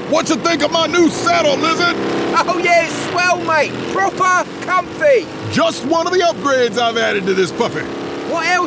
What you think of my new saddle, Lizard? Oh yeah, swell, mate. Proper comfy. Just one of the upgrades I've added to this puppy. What else